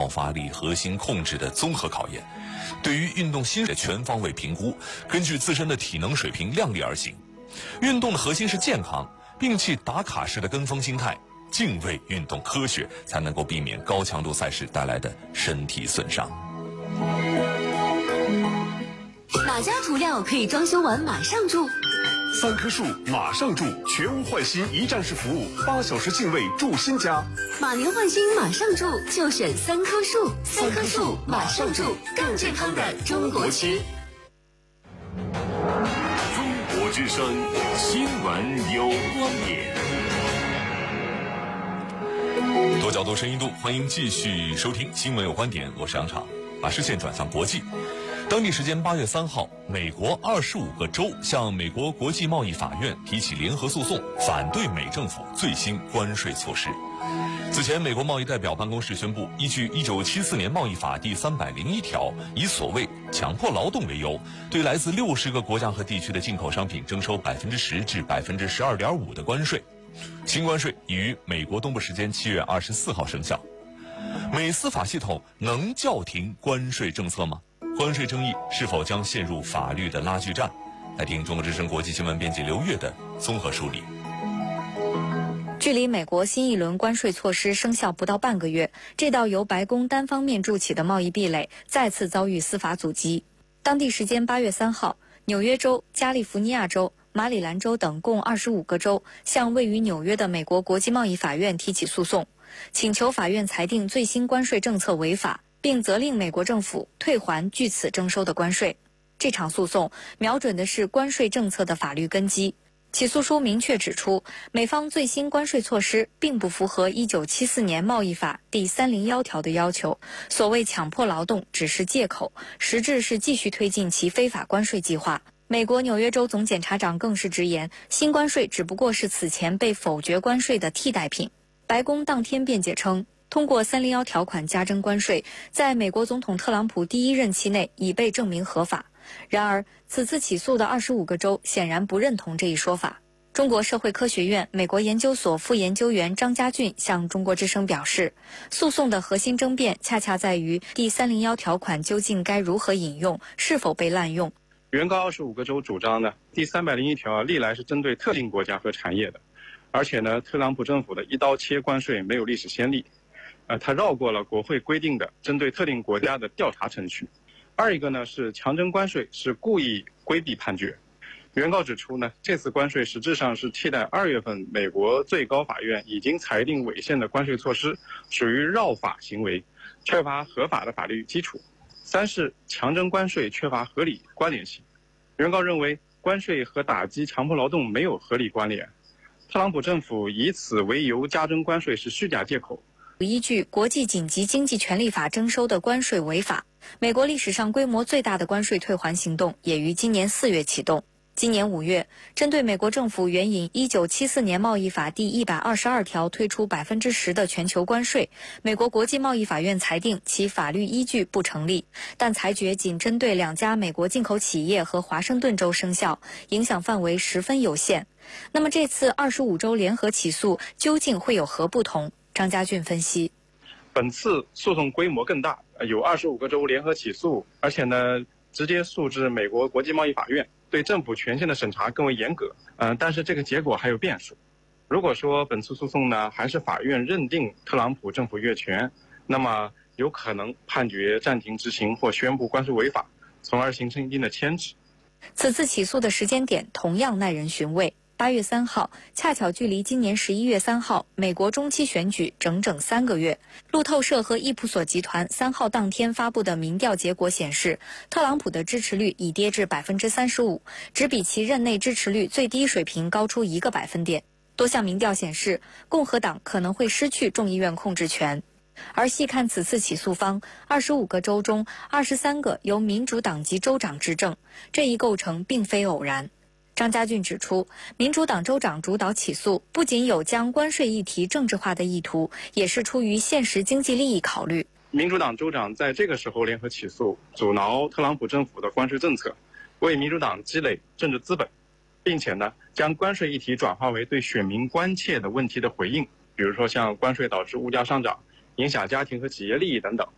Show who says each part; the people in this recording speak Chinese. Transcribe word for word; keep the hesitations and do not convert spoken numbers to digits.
Speaker 1: 发力、核心控制的综合考验，对于运动新手的全方位评估，根据自身的体能水平量力而行。运动的核心是健康，摒弃打卡式的跟风心态，敬畏运动科学，才能够避免高强度赛事带来的身体损伤。
Speaker 2: 哪家涂料可以装修完马上住？
Speaker 3: 三棵树马上住，全屋换新一站式服务，八小时进位住新家。
Speaker 2: 马年换新马上住，就选三棵树。三棵树马上住，更健康的中国区。
Speaker 3: 中国之声，新闻有观点。
Speaker 1: 多角度、深一度，欢迎继续收听《新闻有观点》，我是杨畅。把视线转向国际。当地时间八月三号，美国二十五个州向美国国际贸易法院提起联合诉讼，反对美政府最新关税措施。此前，美国贸易代表办公室宣布，依据一九七四年贸易法第三百零一条，以所谓强迫劳动为由，对来自六十个国家和地区的进口商品征收百分之十至百分之十二点五的关税。新关税已于美国东部时间七月二十四号生效。美司法系统能叫停关税政策吗？关税争议是否将陷入法律的拉锯战？来听中国之声国际新闻编辑刘越的综合梳理。
Speaker 4: 距离美国新一轮关税措施生效不到半个月，这道由白宫单方面筑起的贸易壁垒再次遭遇司法阻击。当地时间八月三号，纽约州、加利福尼亚州、马里兰州等共二十五个州向位于纽约的美国国际贸易法院提起诉讼，请求法院裁定最新关税政策违法，并责令美国政府退还据此征收的关税。这场诉讼瞄准的是关税政策的法律根基。起诉书明确指出，美方最新关税措施并不符合一九七四年贸易法第三零一条的要求，所谓强迫劳动只是借口，实质是继续推进其非法关税计划。美国纽约州总检察长更是直言，新关税只不过是此前被否决关税的替代品。白宫当天辩解称，通过三零一条款加征关税，在美国总统特朗普第一任期内已被证明合法。然而，此次起诉的二十五个州显然不认同这一说法。中国社会科学院美国研究所副研究员张家俊向中国之声表示，诉讼的核心争辩恰恰在于第三零一条款究竟该如何引用，是否被滥用。
Speaker 5: 原告二十五个州主张呢，第三百零一条历来是针对特定国家和产业的，而且呢，特朗普政府的一刀切关税没有历史先例，呃，他绕过了国会规定的针对特定国家的调查程序。二一个呢是强征关税是故意规避判决。原告指出呢，这次关税实质上是替代二月份美国最高法院已经裁定违宪的关税措施，属于绕法行为，缺乏合法的法律基础。三是强征关税缺乏合理关联性。原告认为关税和打击强迫劳动没有合理关联，特朗普政府以此为由加征关税是虚假借口。
Speaker 4: 依据国际紧急经济权利法征收的关税违法，美国历史上规模最大的关税退还行动也于今年四月启动。今年五月，针对美国政府援引一九七四年贸易法第一百二十二条推出百分之十的全球关税，美国国际贸易法院裁定其法律依据不成立，但裁决仅针对两家美国进口企业和华盛顿州生效，影响范围十分有限。那么这次二十五州联合起诉究竟会有何不同？张家俊分析，
Speaker 5: 本次诉讼规模更大，有二十五个州联合起诉，而且呢，直接诉至美国国际贸易法院，对政府权限的审查更为严格。嗯、呃，但是这个结果还有变数。如果说本次诉讼呢，还是法院认定特朗普政府越权，那么有可能判决暂停执行或宣布关税违法，从而形成一定的牵制。
Speaker 4: 此次起诉的时间点同样耐人寻味。八月三号，恰巧距离今年十一月三号美国中期选举整整三个月。路透社和易普索集团三号当天发布的民调结果显示，特朗普的支持率已跌至百分之三十五，只比其任内支持率最低水平高出一个百分点。多项民调显示，共和党可能会失去众议院控制权。而细看此次起诉方，二十五个州中二十三个由民主党籍州长执政，这一构成并非偶然。张家俊指出，民主党州长主导起诉，不仅有将关税议题政治化的意图，也是出于现实经济利益考虑。
Speaker 5: 民主党州长在这个时候联合起诉，阻挠特朗普政府的关税政策，为民主党积累政治资本，并且呢，将关税议题转化为对选民关切的问题的回应，比如说像关税导致物价上涨，影响家庭和企业利益等等。